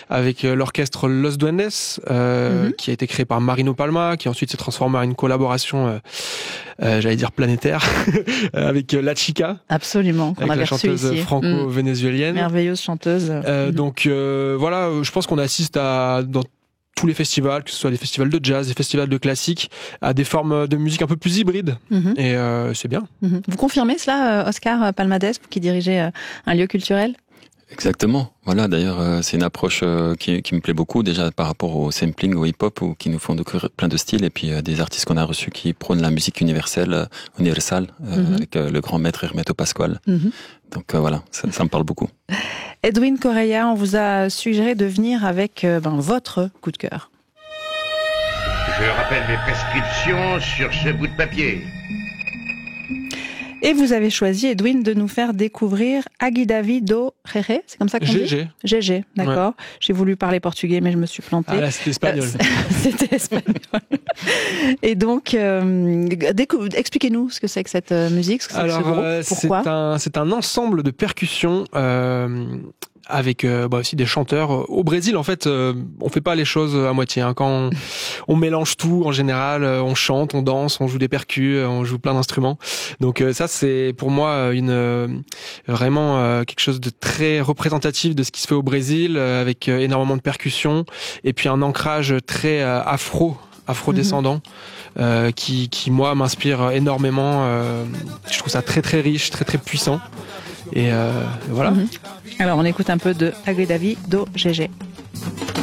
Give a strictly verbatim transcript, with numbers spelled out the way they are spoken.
avec l'orchestre Los Duendes, euh, mm-hmm. qui a été créé par Marino Palma, qui ensuite s'est transformé en une collaboration, euh, euh, j'allais dire planétaire, avec La Chica. Absolument, qu'on avec avait la chanteuse ici. franco-vénézuélienne. Merveilleuse chanteuse. Euh, mm-hmm. Donc euh, voilà, je pense qu'on assiste à dans tous les festivals, que ce soit des festivals de jazz, des festivals de classique, à des formes de musique un peu plus hybrides. Mmh. Et euh, c'est bien. Mmh. Vous confirmez cela, Oscar Palmades, vous qui dirigez un lieu culturel ? Exactement. Voilà, d'ailleurs, euh, c'est une approche euh, qui, qui me plaît beaucoup, déjà par rapport au sampling, au hip-hop, ou qui nous font découvrir plein de styles, et puis euh, des artistes qu'on a reçus qui prônent la musique universelle, euh, universelle, euh, mm-hmm. avec euh, le grand maître Hermeto Pascual. Mm-hmm. Donc euh, voilà, ça, ça me parle beaucoup. Edwin Correia, on vous a suggéré de venir avec euh, ben, votre coup de cœur. Je rappelle mes prescriptions sur ce bout de papier. Et vous avez choisi, Edwin, de nous faire découvrir Aguidavi do Rere, c'est comme ça qu'on dit ? G G. G G, d'accord. Ouais. J'ai voulu parler portugais, mais je me suis plantée. Ah là, c'était espagnol. Euh, c'était espagnol. Et donc, euh, décou- expliquez-nous ce que c'est que cette musique, ce que c'est Alors, que ce groupe, euh, pourquoi ? c'est un, c'est un ensemble de percussions... Euh, avec euh, bah aussi des chanteurs. Au Brésil, en fait, euh, on fait pas les choses à moitié. Hein. Quand on, on mélange tout, en général, euh, on chante, on danse, on joue des percus, euh, on joue plein d'instruments. Donc euh, ça, c'est pour moi une euh, vraiment euh, quelque chose de très représentatif de ce qui se fait au Brésil, euh, avec euh, énormément de percussions et puis un ancrage très euh, afro, afro-descendant. Mmh. Euh, qui, qui moi m'inspire énormément. Euh, je trouve ça très très riche, très très puissant. Et euh, voilà. Mmh. Alors on écoute un peu de Aguidavi do G G.